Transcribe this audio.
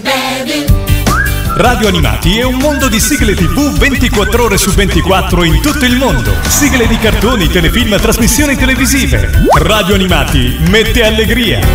Radio Animati è un mondo di sigle TV 24 ore su 24 in tutto il mondo. Sigle di cartoni, telefilm, trasmissioni televisive. Radio Animati mette allegria.